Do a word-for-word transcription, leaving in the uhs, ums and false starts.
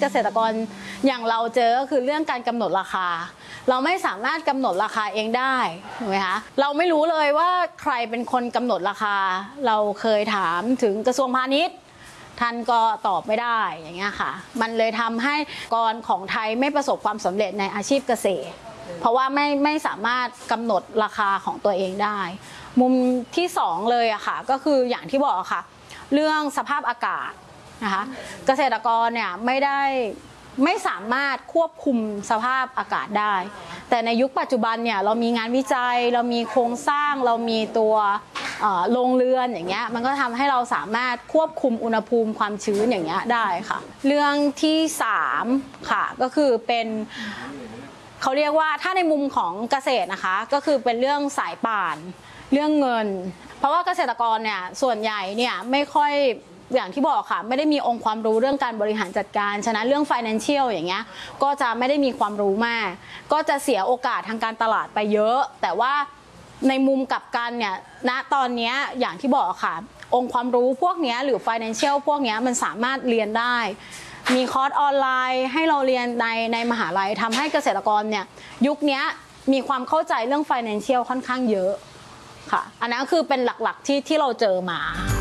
เกษตรกรอย่างเราเจอก็คือเรื่องการกำหนดราคาเราไม่สามารถกำหนดราคาเองได้ถูกไหมคะเราไม่รู้เลยว่าใครเป็นคนกำหนดราคาเราเคยถามถึงกระทรวงพาณิชย์ท่านก็ตอบไม่ได้อย่างเงี้ยค่ะมันเลยทำให้กรของไทยไม่ประสบความสำเร็จในอาชีพเกษตรเพราะว่าไม่ไม่สามารถกำหนดราคาของตัวเองได้มุมที่สองเลยอะค่ะก็คืออย่างที่บอกค่ะเรื่องสภาพอากาศนะคะเกษตรกรเนี่ยไม่ได้ไม่สามารถควบคุมสภาพอากาศได้แต่ในยุคปัจจุบันเนี่ยเรามีงานวิจัยเรามีโครงสร้างเรามีตัวโรงเรือนอย่างเงี้ยมันก็ทำให้เราสามารถควบคุมอุณหภูมิความชื้นอย่างเงี้ยได้ค่ะเรื่องที่สามค่ะก็คือเป็นเขาเรียกว่าถ้าในมุมของเกษตรนะคะก็คือเป็นเรื่องสายป่านเรื่องเงินเพราะว่าเกษตรกรเนี่ยส่วนใหญ่เนี่ยไม่ค่อยอย่างที่บอกค่ะไม่ได้มีองค์ความรู้เรื่องการบริหารจัดการฉะนั้นเรื่อง financial อย่างเงี้ยก็จะไม่ได้มีความรู้มากก็จะเสียโอกาสทางการตลาดไปเยอะแต่ว่าในมุมกลับกันเนี่ยณตอนนี้อย่างที่บอกค่ะองค์ความรู้พวกนี้หรือ financial พวกนี้มันสามารถเรียนได้มีคอร์สออนไลน์ให้เราเรียนในในมหาลัยทำให้เกษตรกรเนี่ยยุคนี้มีความเข้าใจเรื่อง financial ค่อนข้างเยอะค่ะอันนั้นคือเป็นหลักๆที่ที่เราเจอมา